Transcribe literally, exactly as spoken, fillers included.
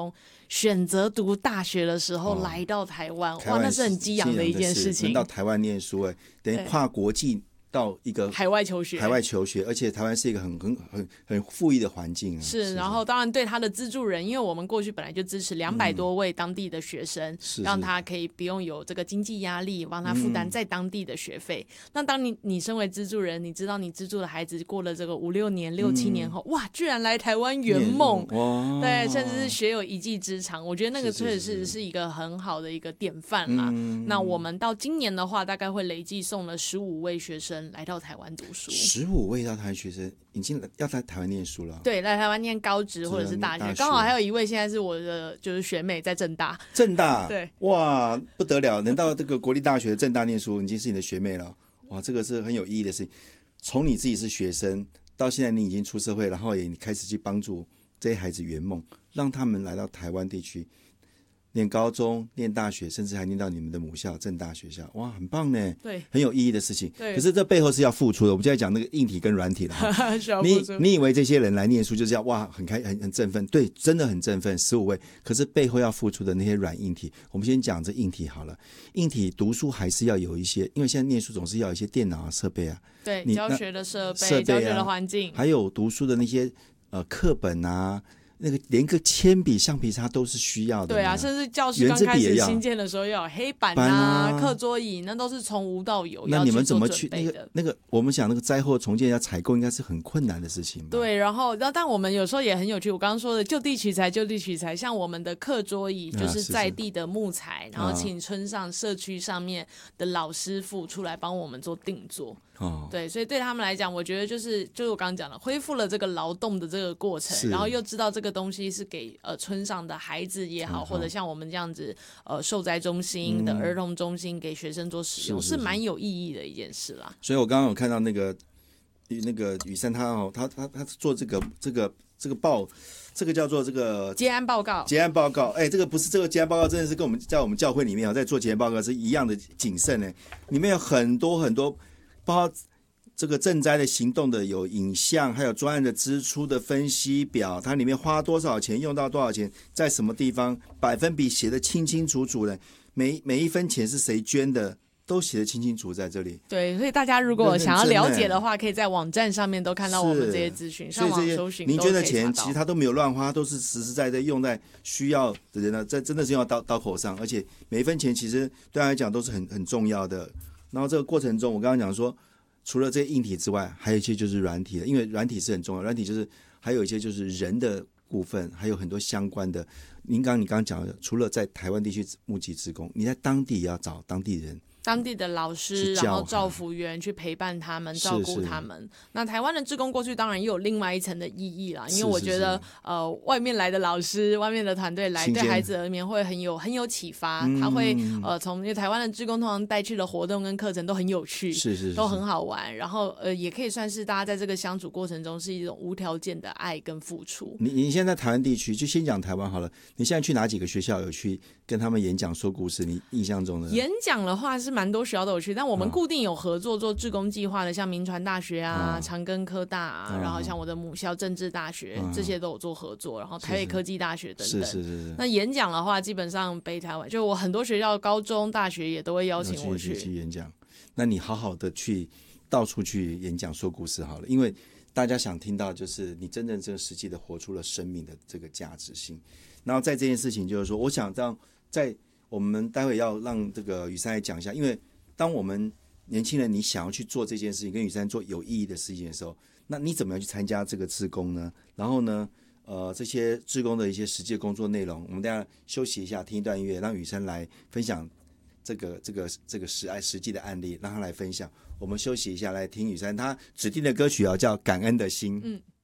中选择读大学的时候来到台湾，哦、哇，那是很激昂的一件事情。 能到台湾念书，哎，等于跨国际到一个海外求学， 海外求学，而且台湾是一个很很很很富裕的环境啊。 是， 是然后当然对他的资助人，因为我们过去本来就支持两百多位当地的学生， 嗯、 让他可以不用有这个经济压力，帮他负担在当地的学费。嗯、那当你你身为资助人，你知道你资助的孩子过了这个五六年、六七年后，嗯、哇，居然来台湾圆梦，对，甚至是学有一技之长，我觉得那个确实是是一个很好的一个典范啦。嗯、那我们到今年的话，大概会累计送了十五位学生来到台湾读书， 十五位到台湾学生已经要在台湾念书了。 对，来台湾念高职或者是大学，刚好还有一位现在是我的就是学妹在政大。 政大， 对， 哇，不得了，能到这个国立大学的政大念书，已经是你的学妹了。哇，这个是很有意义的事情。从你自己是学生到现在你已经出社会，然后也你开始去帮助这些孩子圆梦，让他们来到台湾地区。念高中、念大学，甚至还念到你们的母校政大学校，哇，很棒呢！ 对， 很有意义的事情。 对， 可是这背后是要付出的。我们现在讲那个硬体跟软体了。你你以为这些人来念书就是要哇很开很很振奋？对，真的很振奋，十五位。可是背后要付出的那些软硬体，我们先讲这硬体好了。硬体读书还是要有一些，因为现在念书总是要有一些电脑啊、设备啊， 对，教学的设备、 设备、啊、 教学的环境， 还有读书的那些呃课本啊。那个连个铅笔、橡皮擦都是需要的。 对啊，甚至教室刚开始新建的时候要有黑板啊、课、啊、桌椅，那都是从无到有。 那你们怎么去那个那个？我们讲那个灾后重建要采购，应该是很困难的事情吧？ 对，然后但我们有时候也很有趣。我刚刚说的就地取材，就地取材，像我们的课桌椅就是在地的木材，啊、然后请村上社区上面的老师傅出来帮我们做定做。哦，对，所以对他们来讲，我觉得就是就是我刚刚讲的，恢复了这个劳动的这个过程，然后又知道这个东西是给呃村上的孩子也好，嗯、或者像我们这样子呃受灾中心的儿童中心给学生做使用，嗯、是蛮有意义的一件事啦。 所以我刚刚有看到那个那个雨珊他哦，他他他做这个这个这个报。这个叫做这个结案报告， 结案报告，哎，这个不是这个结案报告，真的是跟我们在我们教会里面在做结案报告是一样的谨慎呢。里面有很多很多，包括这个赈灾的行动的有影像，还有专案的支出的分析表，它里面花多少钱，用到多少钱，在什么地方，百分比写得清清楚楚的，每每一分钱是谁捐的。都写得清清楚在这里。 对，所以大家如果想要了解的话，可以在网站上面都看到我们这些资讯，上网搜寻都可以查到。 您捐的钱其实他都没有乱花，都是实实在在用在需要的人呢，这真的是用到刀口上，而且每一分钱其实对他来讲都是很很重要的。然后这个过程中，我刚刚讲说，除了这些硬体之外，还有一些就是软体的，因为软体是很重要，软体就是还有一些就是人的部分，还有很多相关的。您刚刚你刚刚讲的，除了在台湾地区募集志工，你在当地也要找当地人。 当地的老师，然后照服员去陪伴他们，照顾他们。是是，那台湾的志工过去当然也有另外一层的意义啦，因为我觉得是是是呃，外面来的老师，外面的团队来对孩子而言会很有很有启发。嗯、他会呃，从因为台湾的志工通常带去的活动跟课程都很有趣， 是是是都很好玩。然后呃，也可以算是大家在这个相处过程中是一种无条件的爱跟付出。 你你现在在台湾地区，就先讲台湾好了。你现在去哪几个学校有去跟他们演讲说故事？你印象中的演讲的话是蛮多学校都有去。但我们固定有合作做志工计划的，像铭传大学啊、哦、长庚科大啊、哦，然后像我的母校政治大学、哦、这些都有做合作，然后台北科技大学等等。 是是是是。 那演讲的话，基本上北台湾就我很多学校、高中、大学也都会邀请我去去演讲。那你好好的去到处去演讲说故事好了，因为大家想听到就是你真正这个实际的活出了生命的这个价值性。然后在这件事情就是说，我想让在我们待会要让这个雨珊来讲一下，因为。当我们年轻人你想要去做这件事情，跟雨珊做有意义的事情的时候，那你怎么样去参加这个志工呢？然后呢，呃，这些志工的一些实际的工作内容，我们大家休息一下，听一段音乐，让雨珊来分享这个这个这个实案实际的案例，让他来分享。我们休息一下，来听雨珊她指定的歌曲啊，叫《感恩的心》。嗯。